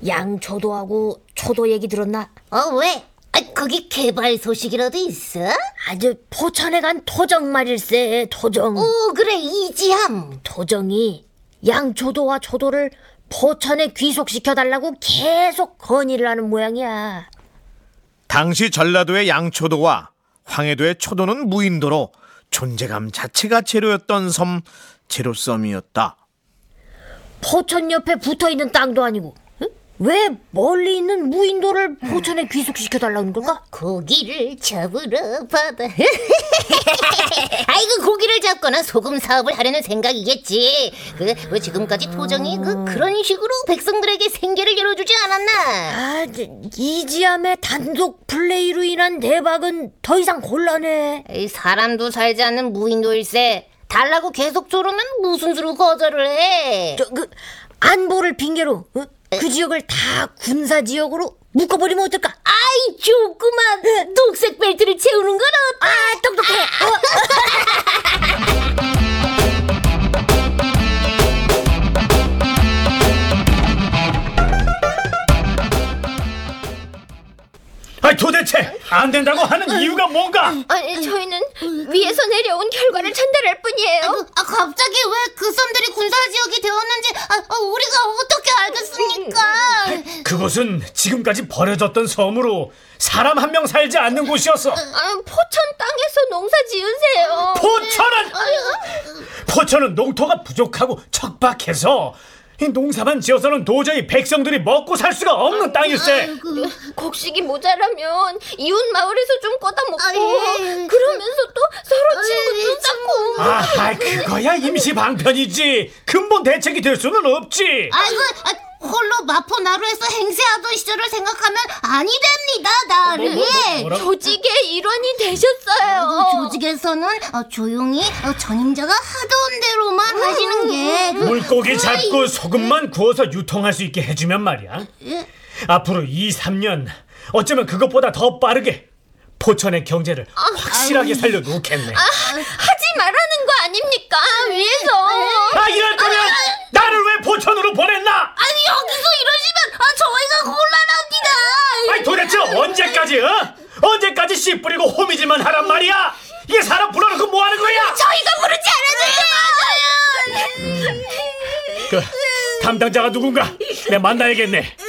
양초도하고 초도 얘기 들었나? 왜? 거기 개발 소식이라도 있어? 아주 포천에 간 토정 말일세. 토정. 그래, 이지함. 토정이 양초도와 초도를 포천에 귀속시켜달라고 계속 건의를 하는 모양이야. 당시 전라도의 양초도와 황해도의 초도는 무인도로 존재감 자체가 제로였던 섬, 제로섬이었다. 포천 옆에 붙어있는 땅도 아니고 왜 멀리 있는 무인도를 포천에 귀속시켜달라는 걸까? 고기를 잡으러 바다. 아이고, 고기를 잡거나 소금 사업을 하려는 생각이겠지. 왜 지금까지 토정이 그런 식으로 백성들에게 생계를 열어주지 않았나? 이지함의 단독 플레이로 인한 대박은 더 이상 곤란해. 사람도 살지 않는 무인도일세. 달라고 계속 조르면 무슨 수로 거절을 해? 안보를 핑계로 그 지역을 다 군사지역으로 묶어버리면 어떨까? 아이, 좋구만. 녹색 벨트를 채우는 건 어때? 똑똑해. 도대체 안 된다고 하는 이유가 뭔가? 저희는 위에서 내려온 결과를 전달할 뿐이에요. 갑자기 왜 그 섬들이 군사지역이 되었는지 우리가 어떻게 알겠습니까? 그곳은 지금까지 버려졌던 섬으로 사람 한 명 살지 않는 곳이었어. 포천 땅에서 농사 지으세요. 포천은 농토가 부족하고 척박해서 이 농사만 지어서는 도저히 백성들이 먹고 살 수가 없는 땅일세. 곡식이 모자라면 이웃 마을에서 좀 꺼다 먹고 그러면서 또 서로 친구도 쌓고. 그거야 임시 방편이지. 근본 대책이 될 수는 없지. 홀로 마포나루에서 행세하던 시절을 생각하면 아니 됩니다, 나를. 조직의 일원이 되셨어요. 조직에서는 조용히 전임자가 하던 대로만 하시는 게 물고기 잡고 소금만 구워서 유통할 수 있게 해주면 말이야. 앞으로 2-3년 어쩌면 그것보다 더 빠르게 포천의 경제를 확실하게 살려놓겠네. 하지 말라는 거 아닙니까? 위에서. 이럴 거면 나를 왜 포천으로 보냈나? 여기서 이러시면 저희가 곤란합니다. 도대체 언제까지 언제까지 씨 뿌리고 호미질만 하란 말이야? 이게 사람 불러놓고 뭐 하는 거야? 저희가 부르지 않았어요. 담당자가 누군가 내 만나야겠네.